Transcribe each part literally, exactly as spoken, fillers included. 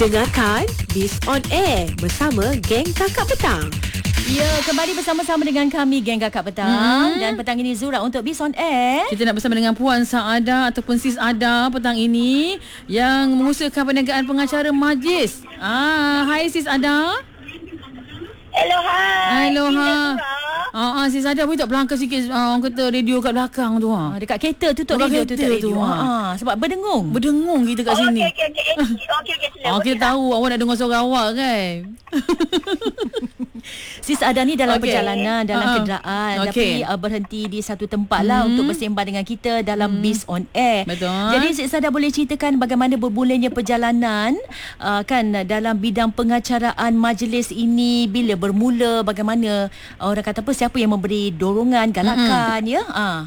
Dengarkan Biz on Air bersama geng Kakak Petang. Ya, kembali bersama-sama dengan kami geng Kakak Petang. Mm-hmm. Dan petang ini Zura untuk Biz on Air. Kita nak bersama dengan Puan Saada ataupun Sis Ada petang ini yang mengusahakan perniagaan pengacara majlis. Ah, hai Sis Ada. Hello, hai. Hello, ha. Ah, ah, Sis Ada boleh tak belangkan sikit ah, orang kata radio kat belakang tu ha. Ah, dekat kereta tutup Dekat radio kereta tutup radio. tu, ha. Ha, sebab berdengung. Berdengung kita kat Oh, sini. okey, okey, okey. Okey, okey, sila. Ah, kita tahu awak nak dengar suara awak kan. Sis Ada ni dalam Okey. perjalanan, dalam Uh-uh. kenderaan, Okey. tapi uh, berhenti di satu tempat lah Hmm. untuk bersembang dengan kita dalam Hmm. Biz on Air. Betul. Jadi Sis Ada boleh ceritakan bagaimana bermulanya perjalanan uh, kan dalam bidang pengacaraan majlis ini, bila bermula, bagaimana uh, orang kata apa, siapa yang memberi dorongan, galakan, ya? Ah.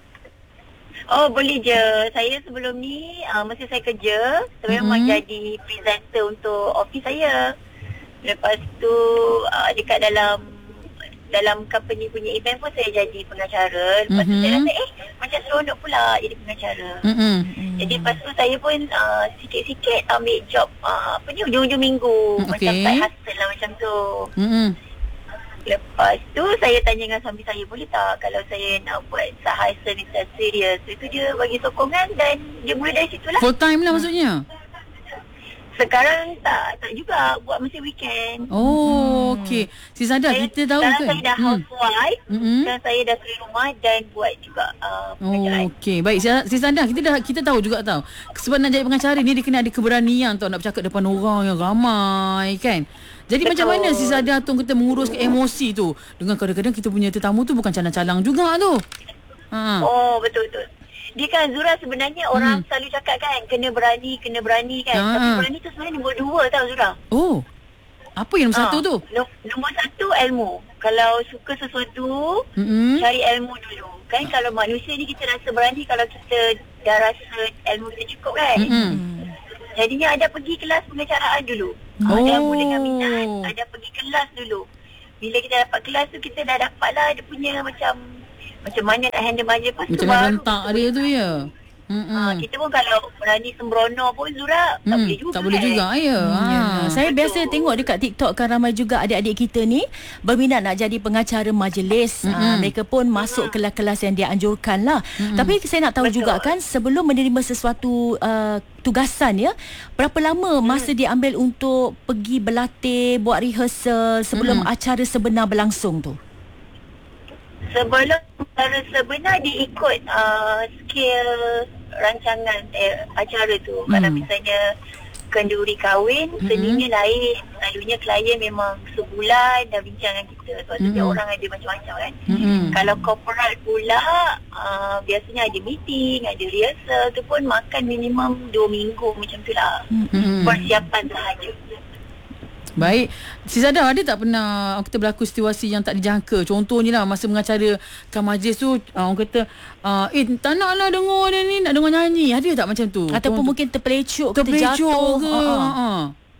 Oh, boleh je. Saya sebelum ni, uh, masa saya kerja, saya memang Mm-hmm. jadi presenter untuk office saya. Lepas tu, uh, dekat dalam dalam company punya event pun saya jadi pengacara. Lepas tu Mhm. saya rasa, eh, macam seronok pula jadi pengacara. Hmm. Jadi lepas tu saya pun uh, sikit-sikit ambil job, uh, apa ni, ujung-ujung minggu. Mm, Macam okey. side hustle lah macam tu. Hmm. Lepas tu saya tanya dengan suami saya, boleh tak kalau saya nak buat side hustle ni secara serius. Itu dia bagi sokongan dan dia mula dari situ lah. Full time lah maksudnya. Sekarang tak tak juga, buat masa weekend. Oh, okey. Sis Ada Saya- kita tahu sekarang kan. saya dah housewife. Mm-mm. Dan saya dah suri rumah dan buat juga uh, pekerjaan. Oh, okey. Baik, Sis- Sis Ada, kita dah kita tahu juga tahu. Sebab nak jadi pengacara ni dia kena ada keberanian tau nak bercakap depan orang yang ramai kan. Jadi Betul. macam mana Sis Ada tu kita menguruskan emosi tu dengan kadang-kadang kita punya tetamu tu bukan calang-calang juga tu. Ha. Oh, betul-betul. Dia kan, Zura, sebenarnya orang selalu cakap kan, kena berani, kena berani kan. Ah. Tapi berani tu sebenarnya nombor dua tau, Zura. Oh. Apa yang nombor satu Ah, tu? no- Nombor satu, ilmu. Kalau suka sesuatu, Hmm. cari ilmu dulu. Kan kalau manusia ni kita rasa berani kalau kita dah rasa ilmu kita cukup kan. Hmm. Jadinya ada pergi kelas pengacaraan dulu. Oh. Ada mula dengan minat, ada pergi kelas dulu. Bila kita dapat kelas tu, kita dah dapat lah dia punya macam macam mana nak handle majlis. Lepas tu Macam mana baru rentak kita dia boleh- tu ya. Hmm. Ha, kita pun kalau berani sembrono pun, Zura, tak Hmm, boleh juga tak boleh kan? juga ya. Hmm, ya. Ha. Saya Betul. biasa tengok dekat TikTok kan ramai juga adik-adik kita ni berminat nak jadi pengacara majlis. Mm-mm. Ha, mereka pun masuk kelas-kelas yang dianjurkan lah. Tapi saya nak tahu Betul. juga kan, sebelum menerima sesuatu uh, tugasan ya, berapa lama masa diambil untuk pergi berlatih, buat rehearsal sebelum Mm-mm. acara sebenar berlangsung tu? Sebelum acara sebenar dia ikut uh, skill rancangan eh, acara tu. Hmm. Kalau misalnya kenduri kahwin, Hmm. seninya lain. Selalunya klien memang sebulan dah bincang dengan kita. Sebab Hmm. setiap orang ada macam-macam kan. Hmm. Kalau corporate pula, uh, biasanya ada meeting, ada rehearsal. Tu pun makan minimum dua minggu macam tu lah. Hmm. Persiapan sahaja. Baik. Sis Ada, ada tak pernah kita berlaku situasi yang tak dijangka? Contohnya lah masa mengacarakan majlis tu, uh, orang kata, uh, eh tak nak lah dengar dia ni, nak dengar nyanyi. Ada tak macam tu? Ataupun Contoh- mungkin terpelecuk ke terpelecuk terjatuh ke? Ha, ha. Ha, ha.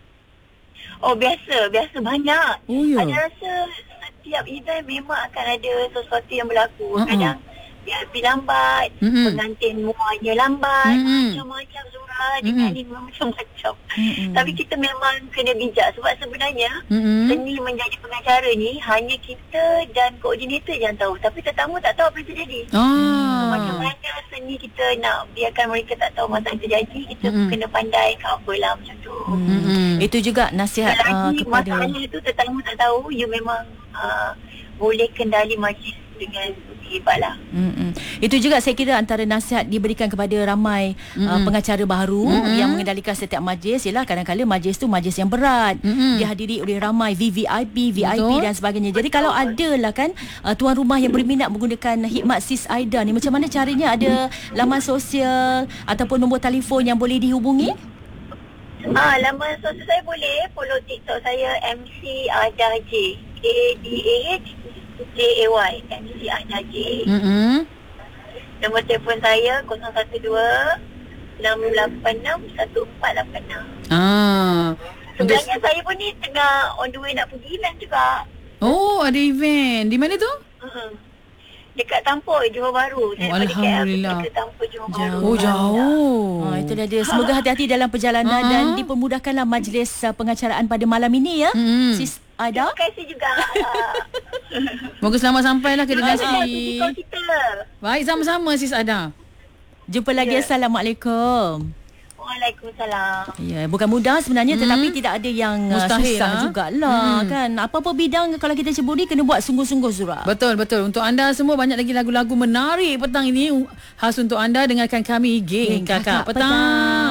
Oh, biasa. Biasa banyak. Oh, ya? Ada rasa setiap event memang akan ada sesuatu yang berlaku. Uh-uh. Kadang dia pergi lambat, Mm-mm. pengantin muanya lambat, Mm-mm. macam-macam Zura, dekat Mm-mm. ni memang macam-macam. Mm-mm. Tapi kita memang kena bijak sebab sebenarnya Mm-mm. seni menjadi pengacara ni hanya kita dan koordinator yang tahu. Tapi tetamu tak tahu apa yang terjadi. Ah. Macam mana seni kita nak biarkan mereka tak tahu masalah yang terjadi, kita Mm-mm. kena pandai cover lah macam tu. Mm-mm. Itu juga nasihat uh, Selagi kepada masalah tu tetamu tak tahu, you memang uh, boleh kendali majlis dengan hebat lah. Mm-mm. Itu juga saya kira antara nasihat diberikan kepada ramai uh, pengacara baru Mm-mm. yang mengendalikan setiap majlis ialah kadang-kadang majlis tu majlis yang berat, Mm-mm. dihadiri oleh ramai V V I P, V I P Betul. dan sebagainya. Jadi kalau ada lah kan uh, tuan rumah yang berminat menggunakan khidmat Sis Aida ni, macam mana caranya? Ada laman sosial ataupun nombor telefon yang boleh dihubungi? Ah, laman sosial saya boleh follow TikTok saya M C Ada J, A D A H J A Y, M C Ada J. Mm-mm. Nombor telefon saya kosong satu dua enam lapan enam satu empat lapan enam. Ah. Untuk, Sebenarnya saya pun ni tengah on the way nak pergi event juga. oh, ada event. Di mana tu? Uh-huh. dekat Tampur, Johor Bahru. Saya Oh, daripada K L Alhamdulillah. ke Tampur, Johor Bahru. Oh, jauh. Ha, itu dia. Semoga hati-hati dalam perjalanan Ha. dan dipermudahkanlah majlis uh, pengacaraan pada malam ini ya. Hmm. Sis Ada. Terima kasih juga. Moga selamat sampailah ke Terima kasih destinasi. kau kita. Baik, sama-sama Sis Ada. Jumpa lagi. Ya. Assalamualaikum. Waalaikumsalam. Ya, bukan mudah sebenarnya, hmm. tetapi tidak ada yang uh, Mustahil susah lah. jugalah Hmm. kan. Apa-apa bidang kalau kita ceburi kena buat sungguh-sungguh Zura. Betul, betul. Untuk anda semua banyak lagi lagu-lagu menarik petang ini. Khas untuk anda, dengarkan kami Geng Geng Kakak Kakak Petang. Petang.